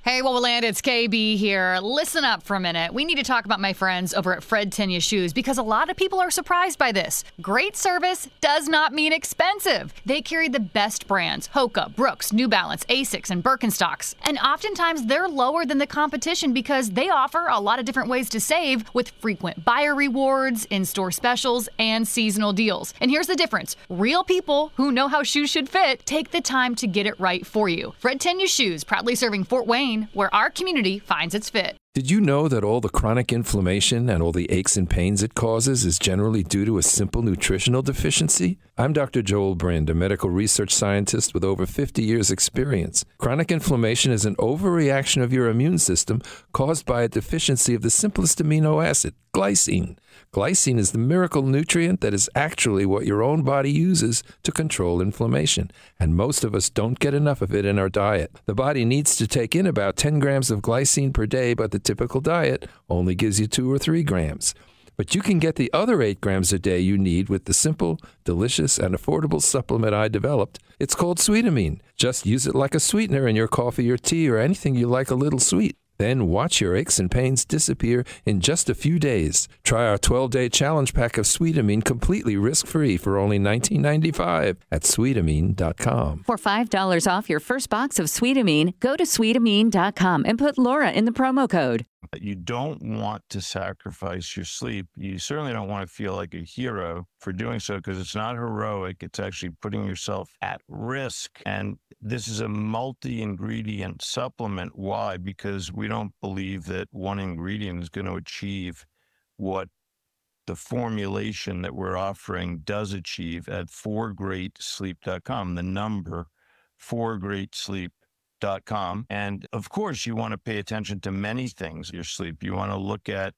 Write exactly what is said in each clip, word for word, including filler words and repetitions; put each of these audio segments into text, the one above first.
Hey, Wowoland, it's K B here. Listen up for a minute. We need to talk about my friends over at Fred Tenya Shoes because a lot of people are surprised by this. Great service does not mean expensive. They carry the best brands, Hoka, Brooks, New Balance, Asics, and Birkenstocks. And oftentimes they're lower than the competition because they offer a lot of different ways to save with frequent buyer rewards, in-store specials, and seasonal deals. And here's the difference. Real people who know how shoes should fit take the time to get it right for you. Fred Tenya Shoes, proudly serving Fort Wayne, where our community finds its fit. Did you know that all the chronic inflammation and all the aches and pains it causes is generally due to a simple nutritional deficiency? I'm Doctor Joel Brind, a medical research scientist with over fifty years experience. Chronic inflammation is an overreaction of your immune system caused by a deficiency of the simplest amino acid, glycine. Glycine is the miracle nutrient that is actually what your own body uses to control inflammation, and most of us don't get enough of it in our diet. The body needs to take in about ten grams of glycine per day, but the typical diet only gives you two or three grams. But you can get the other eight grams a day you need with the simple, delicious, and affordable supplement I developed. It's called Sweetamine. Just use it like a sweetener in your coffee or tea or anything you like a little sweet. Then watch your aches and pains disappear in just a few days. Try our twelve-day challenge pack of Sweetamine completely risk-free for only nineteen ninety-five at sweetamine dot com. For five dollars off your first box of Sweetamine, go to sweetamine dot com and put Laura in the promo code. You don't want to sacrifice your sleep. You certainly don't want to feel like a hero for doing so because it's not heroic. It's actually putting yourself at risk. And this is a multi-ingredient supplement. Why? Because we don't believe that one ingredient is going to achieve what the formulation that we're offering does achieve at four great sleep dot com, the number four great sleep dot com. And of course, you want to pay attention to many things, your sleep. You want to look at,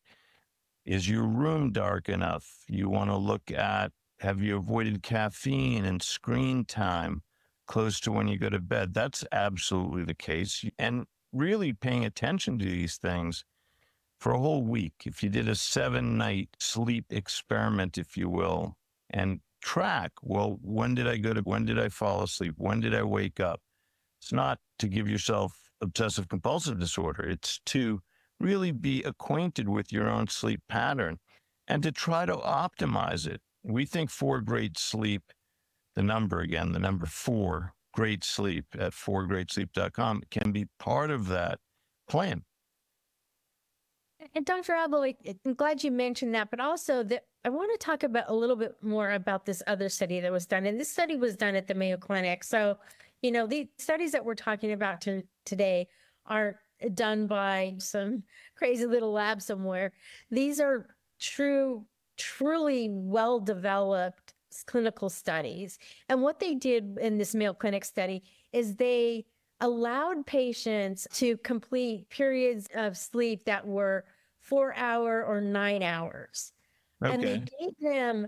is your room dark enough? You want to look at, have you avoided caffeine and screen time close to when you go to bed? That's absolutely the case. And really paying attention to these things for a whole week. If you did a seven night sleep experiment, if you will, and track, well, when did I go to, when did I fall asleep? When did I wake up? It's not to give yourself obsessive compulsive disorder. It's to really be acquainted with your own sleep pattern and to try to optimize it. We think four great sleep, the number again, the number four great sleep at four great sleep dot com can be part of that plan. And Doctor Abel, I'm glad you mentioned that, but also that I want to talk about a little bit more about this other study that was done. And this study was done at the Mayo Clinic. So, you know, the studies that we're talking about to, today aren't done by some crazy little lab somewhere. These are true, truly well-developed clinical studies. And what they did in this Mayo Clinic study is they allowed patients to complete periods of sleep that were four hour or nine hours. Okay. And they gave them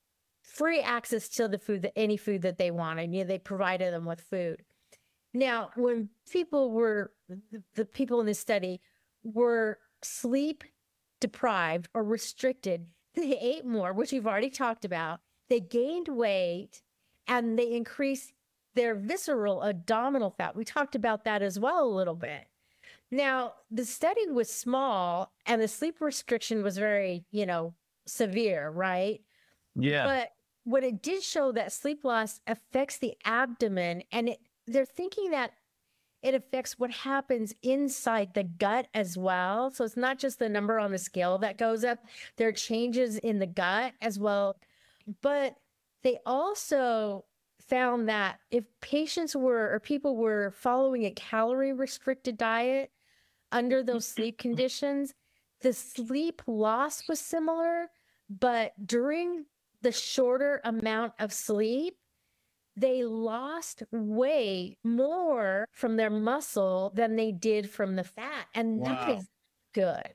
free access to the food, that any food that they wanted. You know, they provided them with food. Now, when people were, the, the people in this study were sleep deprived or restricted, they ate more, which we've already talked about. They gained weight and they increased their visceral abdominal fat. We talked about that as well a little bit. Now, the study was small and the sleep restriction was very, you know, severe, right? Yeah. But what it did show that sleep loss affects the abdomen, and it, they're thinking that it affects what happens inside the gut as well. So it's not just the number on the scale that goes up. There are changes in the gut as well. But they also found that if patients were, or people were following a calorie restricted diet under those sleep conditions, the sleep loss was similar, but during the shorter amount of sleep, they lost way more from their muscle than they did from the fat. And Wow. that is good.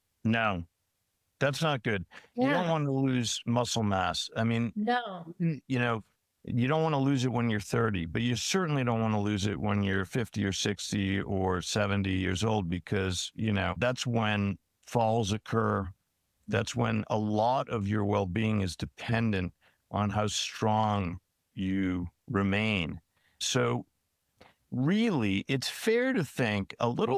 No, that's not good. Yeah. You don't want to lose muscle mass. I mean, No. you know, you don't want to lose it when you're thirty, but you certainly don't want to lose it when you're fifty or sixty or seventy years old, because, you know, that's when falls occur. That's when a lot of your well-being is dependent on how strong you remain. So really, it's fair to think a little